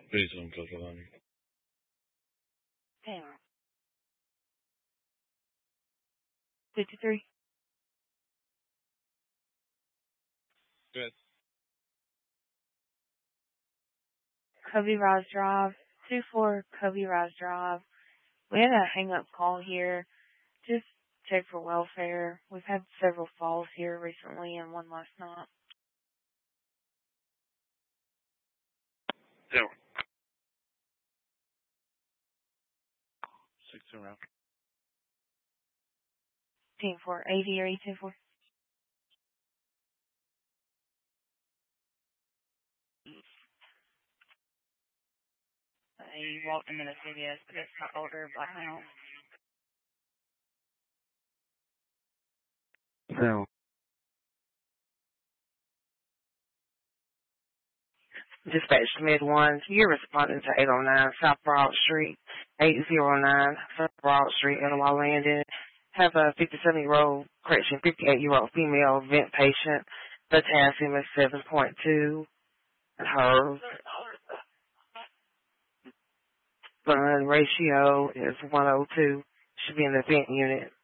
Please don't touch the line. Damn. 53. Good. Covey Rise Drive. 24 Covey Rise Drive. We had a hang-up call here. Just check for welfare. We've had several falls here recently and one last night. 0. 6 around. 10-4. AV or E10-4? You walked him in a CVS, but it's not older black house. 0. Dispatch Mid 1, you're responding to 809 South Broad Street, 809 South Broad Street, Etowah Landing. Have a 57-year-old, 58-year-old female vent patient. Potassium is 7.2. Her blood ratio is 102. Should be in the vent unit.